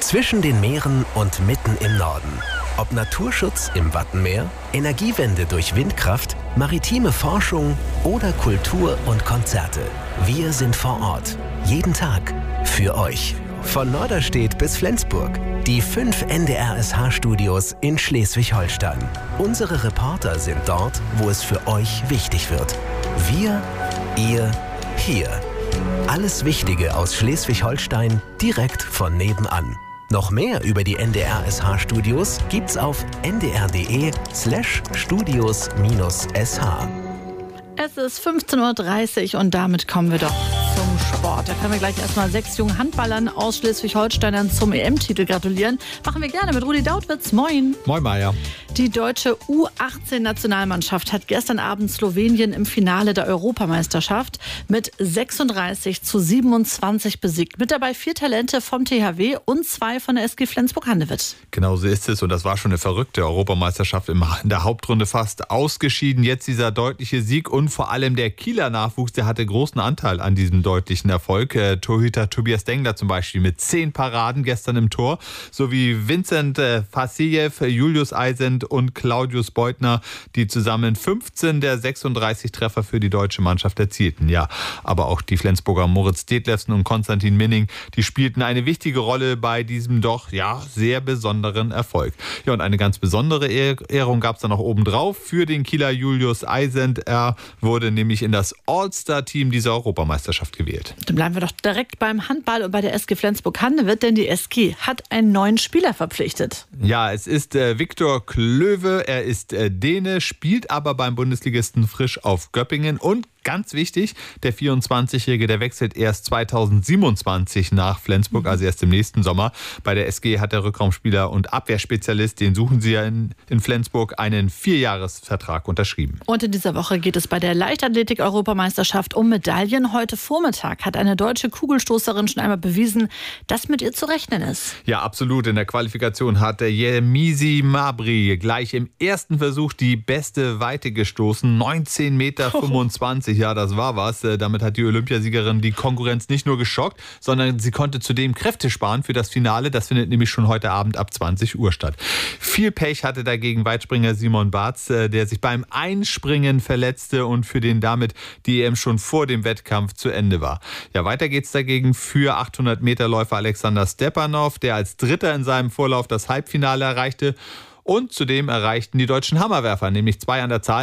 Zwischen den Meeren und mitten im Norden. Ob Naturschutz im Wattenmeer, Energiewende durch Windkraft, maritime Forschung oder Kultur und Konzerte. Wir sind vor Ort. Jeden Tag. Für euch. Von Norderstedt bis Flensburg. Die 5 NDR-SH-Studios in Schleswig-Holstein. Unsere Reporter sind dort, wo es für euch wichtig wird. Wir, ihr, hier. Alles Wichtige aus Schleswig-Holstein direkt von nebenan. Noch mehr über die NDR-SH-Studios gibt's auf ndr.de/studios-sh. Es ist 15:30 Uhr und damit kommen wir doch zum Sport. Da können wir gleich erstmal 6 jungen Handballern aus Schleswig-Holstein zum EM-Titel gratulieren. Machen wir gerne mit Rudi Dautwitz. Moin. Moin, Maja. Die deutsche U18-Nationalmannschaft hat gestern Abend Slowenien im Finale der Europameisterschaft mit 36:27 besiegt. Mit dabei 4 Talente vom THW und 2 von der SG Flensburg-Handewitt. Genau so ist es und das war schon eine verrückte Europameisterschaft in der Hauptrunde fast ausgeschieden. Jetzt dieser deutliche Sieg und vor allem der Kieler Nachwuchs, der hatte großen Anteil an diesem deutlichen Erfolg. Torhüter Tobias Dengler zum Beispiel mit 10 Paraden gestern im Tor, sowie Vincent Vassiljev, Julius Eisend und Claudius Beutner, die zusammen 15 der 36 Treffer für die deutsche Mannschaft erzielten. Ja, aber auch die Flensburger Moritz Detlefsen und Konstantin Minning, die spielten eine wichtige Rolle bei diesem doch sehr besonderen Erfolg. Ja, und eine ganz besondere Ehrung gab es dann noch obendrauf für den Kieler Julius Eisend. Er wurde nämlich in das All-Star-Team dieser Europameisterschaft gewählt. Dann bleiben wir doch direkt beim Handball und bei der SG Flensburg-Handewitt, denn die SG hat einen neuen Spieler verpflichtet. Ja, es ist Viktor Klöve. Er ist Däne, spielt aber beim Bundesligisten Frisch auf Göppingen und ganz wichtig, der 24-Jährige, der wechselt erst 2027 nach Flensburg, also erst im nächsten Sommer. Bei der SG hat der Rückraumspieler und Abwehrspezialist, den suchen sie ja in Flensburg, einen 4-Jahres-Vertrag unterschrieben. Und in dieser Woche geht es bei der Leichtathletik-Europameisterschaft um Medaillen. Heute Vormittag hat eine deutsche Kugelstoßerin schon einmal bewiesen, dass mit ihr zu rechnen ist. Ja, absolut. In der Qualifikation hat der Yemisi Mabry gleich im ersten Versuch die beste Weite gestoßen. 19,25 Meter. Ja, das war was. Damit hat die Olympiasiegerin die Konkurrenz nicht nur geschockt, sondern sie konnte zudem Kräfte sparen für das Finale. Das findet nämlich schon heute Abend ab 20 Uhr statt. Viel Pech hatte dagegen Weitspringer Simon Barz, der sich beim Einspringen verletzte und für den damit die EM schon vor dem Wettkampf zu Ende war. Ja, weiter geht's dagegen für 800-Meter-Läufer Alexander Stepanov, der als Dritter in seinem Vorlauf das Halbfinale erreichte. Und zudem erreichten die deutschen Hammerwerfer, nämlich 2 an der Zahl.